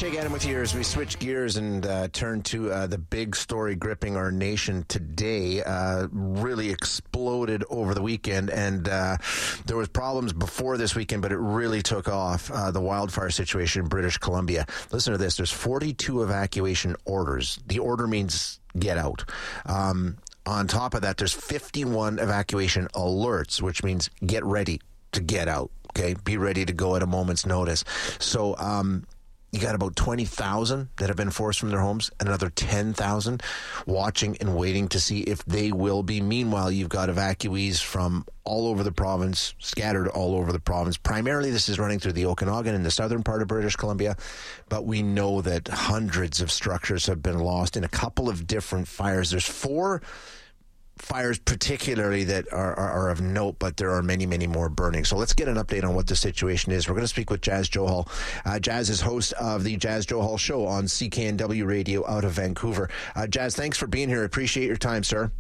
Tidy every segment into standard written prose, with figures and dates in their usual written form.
Shay Gannon with you as we switch gears and turn to the big story gripping our nation today. Really exploded over the weekend, and there was problems before this weekend, but it really took off, the wildfire situation in British Columbia. Listen to this. There's 42 evacuation orders. The order means get out. On top of that, there's 51 evacuation alerts, which means get ready to get out. Okay, be ready to go at a moment's notice. So you got about 20,000 that have been forced from their homes, and another 10,000 watching and waiting to see if they will be. Meanwhile, you've got evacuees from all over the province, scattered all over the province. Primarily, this is running through the Okanagan in the southern part of British Columbia, but we know that hundreds of structures have been lost in a couple of different fires. There's 4 fires particularly that are of note, but there are many, many more burning. So let's get an update on what the situation is. We're going to speak with Jas Johal. Jas is host of the Jas Johal Show on CKNW Radio out of Vancouver. Jas, thanks for being here. I appreciate your time, sir.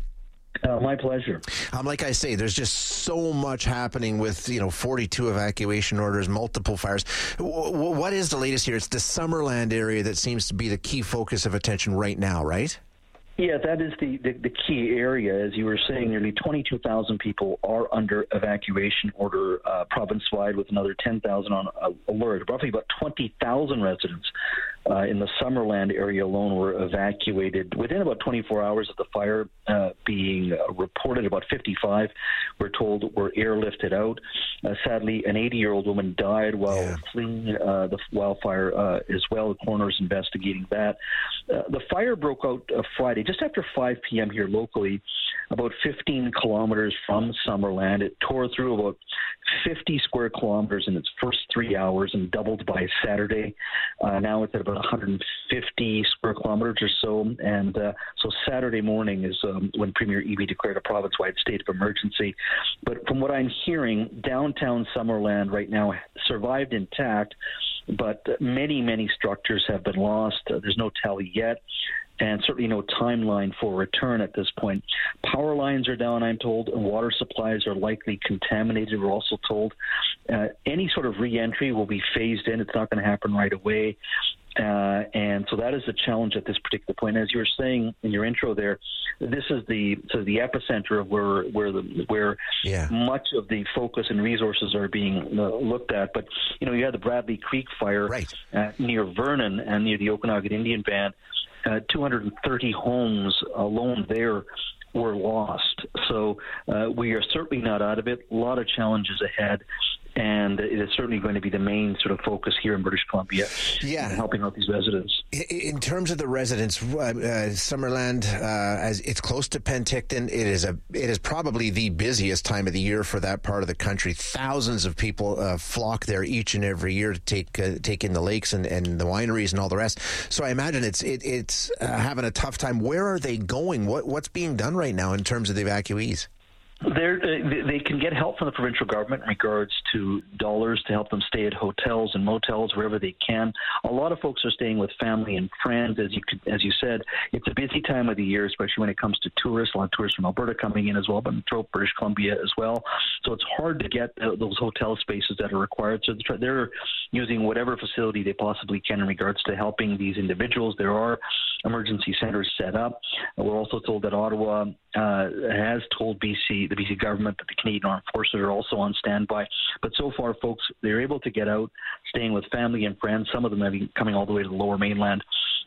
My pleasure. Like I say, there's just so much happening with 42 evacuation orders, multiple fires. What is the latest here? It's the Summerland area that seems to be the key focus of attention right now, right? Yeah, that is the key area. As you were saying, nearly 22,000 people are under evacuation order province-wide, with another 10,000 on alert. Roughly about 20,000 residents in the Summerland area alone were evacuated within about 24 hours of the fire being reported. About 55, we're told, were airlifted out. Sadly, an 80-year-old woman died while fleeing the wildfire as well. The coroner is investigating that. The fire broke out Friday, just after 5 p.m. here locally, about 15 kilometers from Summerland. It tore through about 50 square kilometers in its first 3 hours and doubled by Saturday. Now it's at about 150 square kilometers or so. And so Saturday morning is when Premier Eby declared a province-wide state of emergency. But from what I'm hearing, downtown Summerland right now survived intact, but many, many structures have been lost. There's no tally yet, and certainly no timeline for return at this point. Power lines are down, I'm told, and water supplies are likely contaminated, we're also told. Any sort of re-entry will be phased in. It's not going to happen right away. And so that is the challenge at this particular point. As you were saying in your intro there, this is the epicenter of where much of the focus and resources are being looked at. But, you had the Bradley Creek fire near Vernon and near the Okanagan Indian Band. 230 homes alone there were lost. So we are certainly not out of it. A lot of challenges ahead. And it is certainly going to be the main sort of focus here in British Columbia, helping out these residents. In terms of the residents, Summerland, as it's close to Penticton, it is probably the busiest time of the year for that part of the country. Thousands of people flock there each and every year to take in the lakes and the wineries and all the rest. So I imagine it's having a tough time. Where are they going? What's being done right now in terms of the evacuees? They can get help from the provincial government in regards to dollars to help them stay at hotels and motels wherever they can. A lot of folks are staying with family and friends. As you said, it's a busy time of the year, especially when it comes to tourists. A lot of tourists from Alberta coming in as well, but throughout British Columbia as well. So it's hard to get those hotel spaces that are required. So they're using whatever facility they possibly can in regards to helping these individuals. There are emergency centers set up. We're also told that Ottawa has told the BC government that the Canadian Armed Forces are also on standby. But so far, folks, they're able to get out, staying with family and friends. Some of them have been coming all the way to the Lower Mainland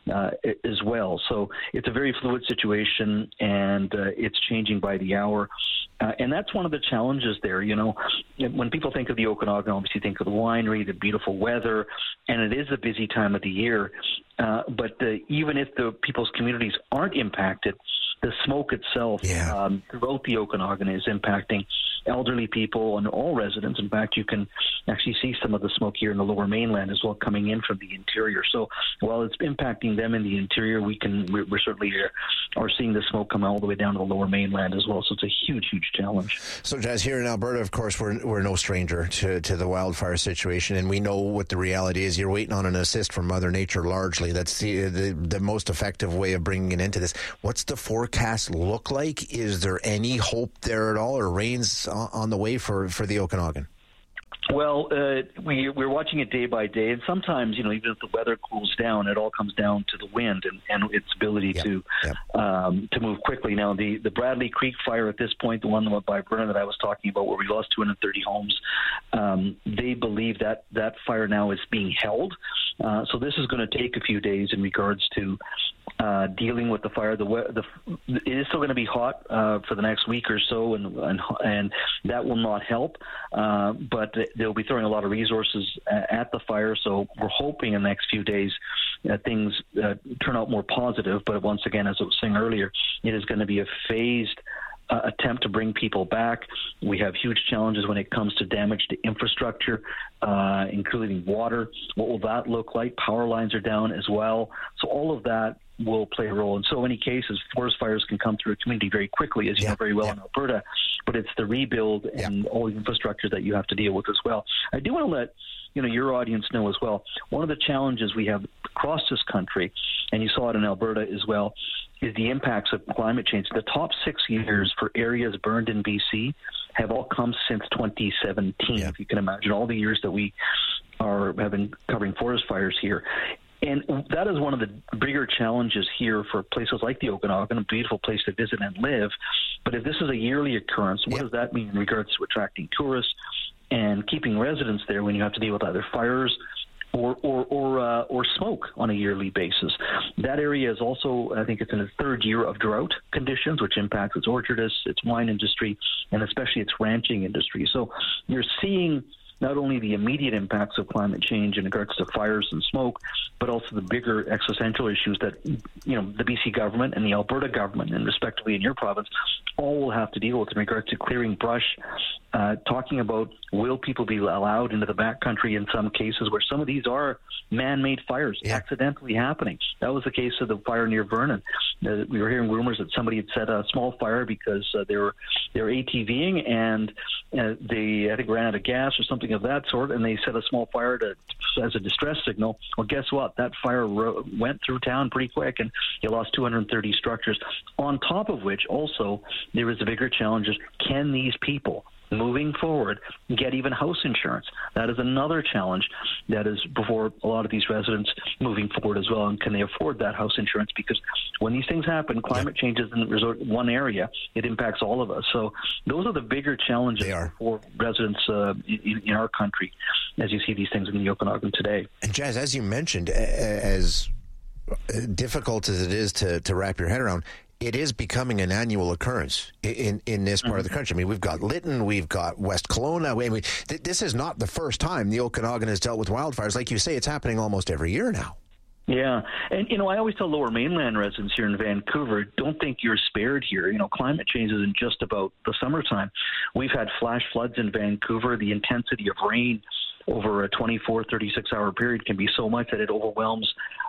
as well. So it's a very fluid situation, and it's changing by the hour. And that's one of the challenges there. When people think of the Okanagan, obviously think of the winery, the beautiful weather, and it is a busy time of the year. But even if the people's communities aren't impacted, the smoke itself throughout the Okanagan is impacting elderly people and all residents. In fact, you can actually see some of the smoke here in the Lower Mainland as well coming in from the interior. So while it's impacting them in the interior, we're certainly are seeing the smoke come all the way down to the Lower Mainland as well. So it's a huge, huge challenge. So, Jas, here in Alberta, of course, we're no stranger to the wildfire situation, and we know what the reality is. You're waiting on an assist from Mother Nature largely. That's the most effective way of bringing an end to this. What's the forecast look like? Is there any hope there at all, or rains on the way for the Okanagan? Well, we're watching it day by day, and sometimes, even if the weather cools down, it all comes down to the wind and its ability to move quickly. Now, the Bradley Creek fire at this point, the one by Vernon that I was talking about, where we lost 230 homes, they believe that fire now is being held. So this is going to take a few days in regards to dealing with the fire. It is still going to be hot for the next week or so, and that will not help. But they'll be throwing a lot of resources at the fire. So we're hoping in the next few days things turn out more positive. But once again, as I was saying earlier, it is going to be a phased attempt to bring people back. We have huge challenges when it comes to damage to infrastructure, including water. What will that look like? Power lines are down as well. So all of that will play a role. In so many cases, forest fires can come through a community very quickly, as you know very well in Alberta, but it's the rebuild and all the infrastructure that you have to deal with as well. I do want to let your audience know as well, one of the challenges we have across this country, and you saw it in Alberta as well, is the impacts of climate change. The top 6 years for areas burned in BC have all come since 2017. If you can imagine all the years that we have been covering forest fires here. And that is one of the bigger challenges here for places like the Okanagan, a beautiful place to visit and live. But if this is a yearly occurrence, what does that mean in regards to attracting tourists and keeping residents there when you have to deal with either fires or smoke on a yearly basis? That area is also, I think it's in its third year of drought conditions, which impacts its orchardists, its wine industry, and especially its ranching industry. So you're seeing not only the immediate impacts of climate change in regards to fires and smoke, but also the bigger existential issues that, the BC government and the Alberta government, and respectively in your province, all will have to deal with in regards to clearing brush, talking about will people be allowed into the backcountry in some cases where some of these are man-made fires accidentally happening. That was the case of the fire near Vernon. We were hearing rumors that somebody had set a small fire because they were ATVing and they, I think, ran out of gas or something of that sort, and they set a small fire as a distress signal. Well, guess what? That fire went through town pretty quick, and you lost 230 structures. On top of which, also, there is a bigger challenge: is can these people moving forward get even house insurance? That is another challenge that is before a lot of these residents moving forward as well. And can they afford that house insurance? Because when these things happen, climate change doesn't resort in one area, it impacts all of us. So those are the bigger challenges for residents in our country as you see these things in the Okanagan today. And Jas, as you mentioned, as difficult as it is to wrap your head around, it is becoming an annual occurrence in this part of the country. I mean, we've got Lytton, we've got West Kelowna. This is not the first time the Okanagan has dealt with wildfires. Like you say, it's happening almost every year now. Yeah. And, I always tell Lower Mainland residents here in Vancouver, don't think you're spared here. Climate change isn't just about the summertime. We've had flash floods in Vancouver. The intensity of rain over a 24, 36-hour period can be so much that it overwhelms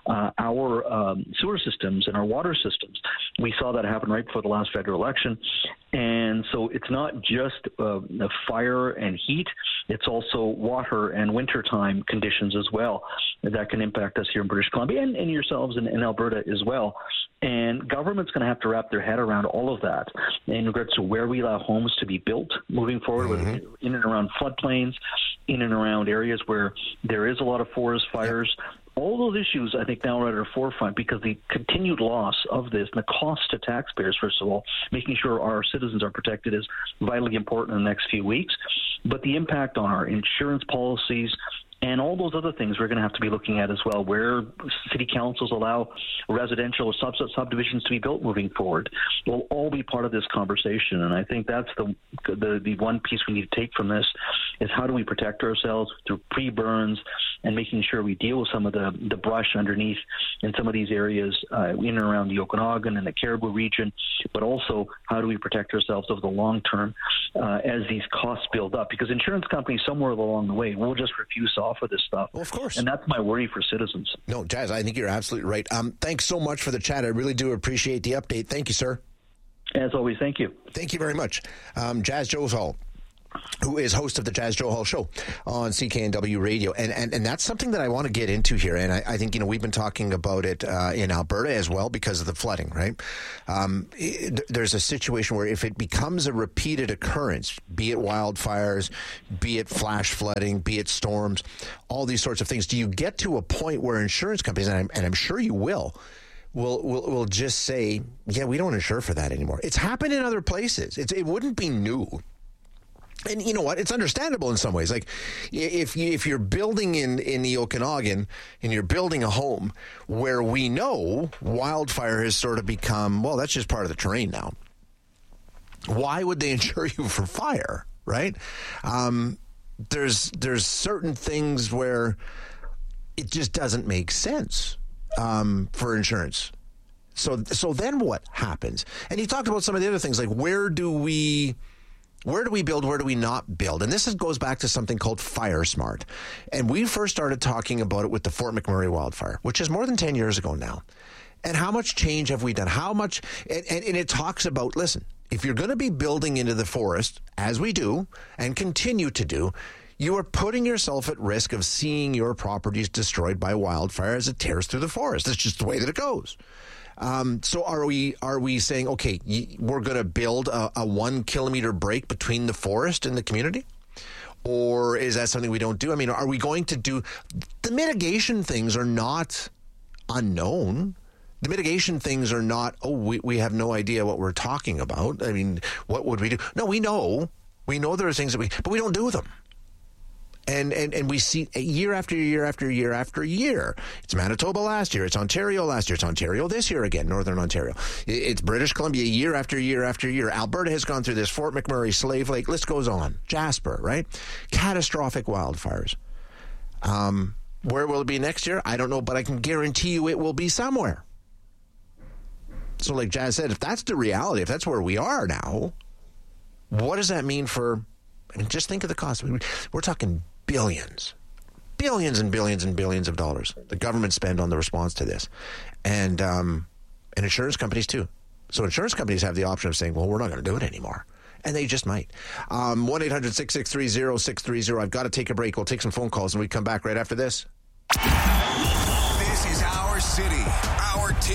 our sewer systems and our water systems. We saw that happen right before the last federal election. And so it's not just the fire and heat, it's also water and wintertime conditions as well that can impact us here in British Columbia and yourselves in Alberta as well. And government's going to have to wrap their head around all of that in regards to where we allow homes to be built moving forward, in and around floodplains, in and around areas where there is a lot of forest fires. All those issues, I think, now are at our forefront because the continued loss of this and the cost to taxpayers, first of all, making sure our citizens are protected is vitally important in the next few weeks. But the impact on our insurance policies and all those other things we're going to have to be looking at as well, where city councils allow residential or subdivisions to be built moving forward, will all be part of this conversation. And I think that's the one piece we need to take from this is how do we protect ourselves through pre-burns and making sure we deal with some of the brush underneath in some of these areas in and around the Okanagan and the Caribou region, but also how do we protect ourselves over the long term as these costs build up? Because insurance companies somewhere along the way will just refuse to offer this stuff. Well, of course. And that's my worry for citizens. No, Jas, I think you're absolutely right. Thanks so much for the chat. I really do appreciate the update. Thank you, sir. As always, thank you. Thank you very much. Jas Josehall, who is host of the Jazz Joe Hall Show on CKNW Radio. And that's something that I want to get into here. And I think, we've been talking about it in Alberta as well because of the flooding, right? There's a situation where if it becomes a repeated occurrence, be it wildfires, be it flash flooding, be it storms, all these sorts of things, do you get to a point where insurance companies, and I'm sure you will just say, yeah, we don't insure for that anymore. It's happened in other places. It wouldn't be new. And you know what? It's understandable in some ways. Like if you're building in the Okanagan and you're building a home where we know wildfire has sort of become, well, that's just part of the terrain now. Why would they insure you for fire, right? There's certain things where it just doesn't make sense for insurance. So then what happens? And you talked about some of the other things, like where do we build? Where do we not build? And this goes back to something called FireSmart. And we first started talking about it with the Fort McMurray wildfire, which is more than 10 years ago now. And how much change have we done? How much? And it talks about, listen, if you're going to be building into the forest, as we do and continue to do, you are putting yourself at risk of seeing your properties destroyed by wildfire as it tears through the forest. That's just the way that it goes. So are we saying, okay, we're going to build a 1 kilometer break between the forest and the community? Or is that something we don't do? I mean, are we going to do the mitigation things are not unknown. The mitigation things are not, we have no idea what we're talking about. I mean, what would we do? No, we know there are things but we don't do them. And we see year after year after year after year. It's Manitoba last year. It's Ontario last year. It's Ontario this year again, Northern Ontario. It's British Columbia year after year after year. Alberta has gone through this. Fort McMurray, Slave Lake, list goes on. Jasper, right? Catastrophic wildfires. Where will it be next year? I don't know, but I can guarantee you it will be somewhere. So like Jazz said, if that's the reality, if that's where we are now, what does that mean for, just think of the cost. We're talking billions and billions and billions of dollars the government spend on the response to this. And insurance companies too. So insurance companies have the option of saying, well, we're not going to do it anymore. And they just might. 1-800-663-0630. I've got to take a break. We'll take some phone calls and we come back right after this. This is our city, our team.